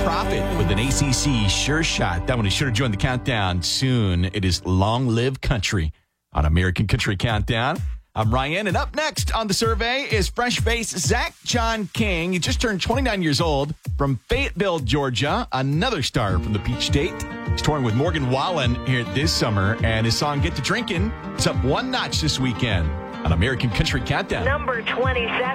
Prophet with an ACC sure shot. That one is sure to join the countdown soon. It is Long Live Country on American Country Countdown. I'm Ryan, and up next on the survey is fresh-faced Zach John King. He just turned 29 years old from Fayetteville, Georgia, another star from the Peach State. He's touring with Morgan Wallen here this summer, and his song Get to Drinkin' is up one notch this weekend on American Country Countdown. Number 27.